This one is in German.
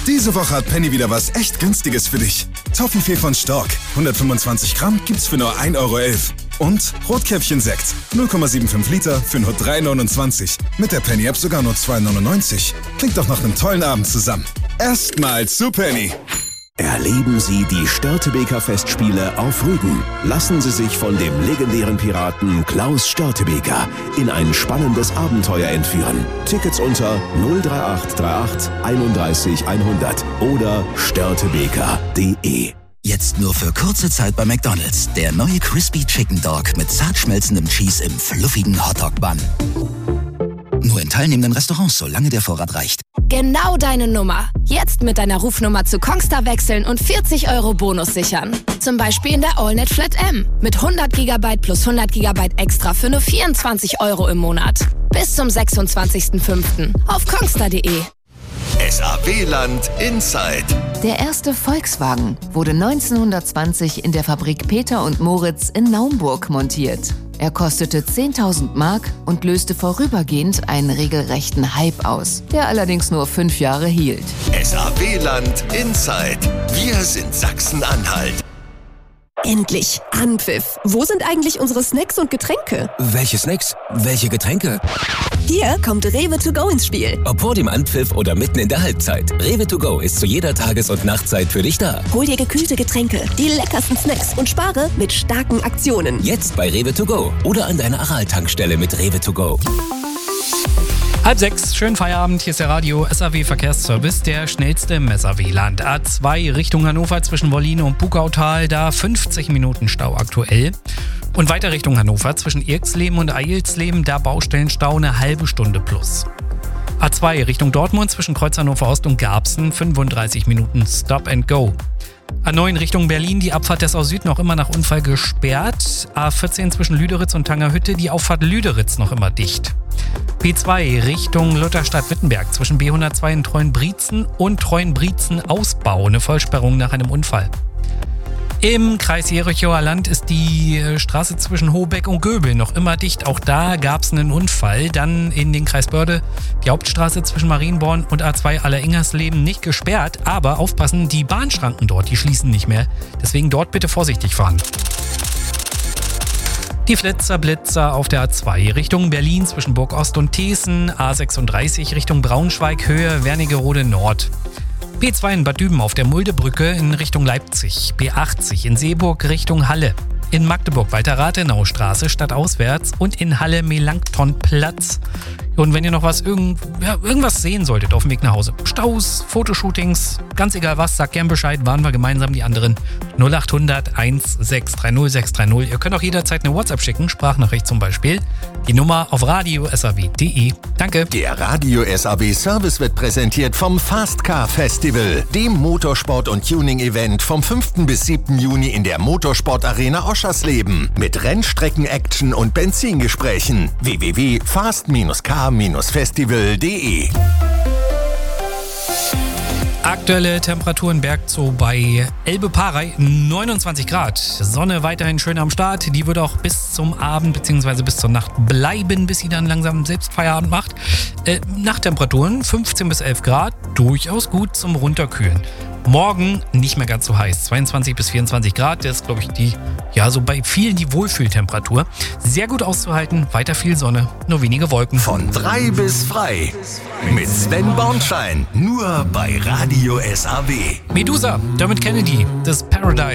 Diese Woche hat Penny wieder was echt Günstiges für dich. Toffifee von Stork, 125 Gramm, gibt's für nur 1,11 € Und Rotkäppchen-Sekt, 0,75 Liter für nur 3,29 €. Mit der Penny-App sogar nur 2,99 €. Klingt doch nach einem tollen Abend zusammen. Erstmal zu Penny. Erleben Sie die Störtebeker Festspiele auf Rügen. Lassen Sie sich von dem legendären Piraten Klaus Störtebeker in ein spannendes Abenteuer entführen. Tickets unter 03838 31 100 oder störtebeker.de. Jetzt nur für kurze Zeit bei McDonald's. Der neue Crispy Chicken Dog mit zart schmelzendem Cheese im fluffigen Hotdog-Bun. Nur in teilnehmenden Restaurants, solange der Vorrat reicht. Genau deine Nummer. Jetzt mit deiner Rufnummer zu Kongstar wechseln und 40 € Bonus sichern. Zum Beispiel in der AllNet Flat M. Mit 100 GB plus 100 GB extra für nur 24 € im Monat. Bis zum 26.05. auf kongstar.de. SAW-Land Inside. Der erste Volkswagen wurde 1920 in der Fabrik Peter und Moritz in Naumburg montiert. Er kostete 10.000 Mark und löste vorübergehend einen regelrechten Hype aus, der allerdings nur 5 Jahre hielt. SAW-Land Inside. Wir sind Sachsen-Anhalt. Endlich! Anpfiff! Wo sind eigentlich unsere Snacks und Getränke? Welche Snacks? Welche Getränke? Hier kommt Rewe to go ins Spiel. Ob vor dem Anpfiff oder mitten in der Halbzeit. Rewe to go ist zu jeder Tages- und Nachtzeit für dich da. Hol dir gekühlte Getränke, die leckersten Snacks und spare mit starken Aktionen. Jetzt bei Rewe to go oder an deiner Aral-Tankstelle mit Rewe to go. 5:30, schönen Feierabend, hier ist der Radio SAW Verkehrsservice, der schnellste im SAW-Land. A2 Richtung Hannover zwischen Wolline und Bugautal, da 50 Minuten Stau aktuell. Und weiter Richtung Hannover zwischen Irxleben und Eilsleben, da Baustellenstau eine halbe Stunde plus. A2 Richtung Dortmund zwischen Kreuz Hannover Ost und Garbsen, 35 Minuten Stop and Go. A9 Richtung Berlin, die Abfahrt Dessau Süd noch immer nach Unfall gesperrt. A14 zwischen Lüderitz und Tangerhütte, die Auffahrt Lüderitz noch immer dicht. P2 Richtung Lutherstadt-Wittenberg zwischen B102 in Treuenbrietzen und Treuenbrietzen-Ausbau, eine Vollsperrung nach einem Unfall. Im Kreis Jerichower Land ist die Straße zwischen Hohbeck und Göbel noch immer dicht. Auch da gab es einen Unfall. Dann in den Kreis Börde die Hauptstraße zwischen Marienborn und A2 Alleringersleben nicht gesperrt. Aber aufpassen, die Bahnschranken dort, die schließen nicht mehr. Deswegen dort bitte vorsichtig fahren. Die Blitzer auf der A2 Richtung Berlin zwischen Burg Ost und Thesen. A36 Richtung Braunschweig Höhe Wernigerode Nord. B2 in Bad Düben auf der Muldebrücke in Richtung Leipzig. B80 in Seeburg Richtung Halle. In Magdeburg weiter Rathenaustraße stadtauswärts und in Halle Melanchthonplatz. Und wenn ihr noch irgendwas sehen solltet auf dem Weg nach Hause, Staus, Fotoshootings, ganz egal was, sagt gern Bescheid, waren wir gemeinsam die anderen. 0800 1630 630. Ihr könnt auch jederzeit eine WhatsApp schicken, Sprachnachricht zum Beispiel. Die Nummer auf radio.saw.de. Danke. Der Radio SAW Service wird präsentiert vom Fast Car Festival, dem Motorsport- und Tuning-Event vom 5. bis 7. Juni in der Motorsport-Arena Oschersleben. Mit Rennstrecken-Action und Benzingesprächen. www.fast-car-festival.de. Aktuelle Temperaturen Bergzoo bei Elbe-Parey 29 Grad. Sonne weiterhin schön am Start. Die wird auch bis zum Abend bzw. bis zur Nacht bleiben, bis sie dann langsam selbst Feierabend macht. Nachttemperaturen 15 bis 11 Grad, durchaus gut zum Runterkühlen. Morgen nicht mehr ganz so heiß, 22 bis 24 Grad. Das ist, glaube ich, so bei vielen die Wohlfühltemperatur. Sehr gut auszuhalten, weiter viel Sonne, nur wenige Wolken. Von 3 bis frei. Mit Sven Bornschein. Nur bei Radio SAW. Medusa, Dermot Kennedy, das Paradise.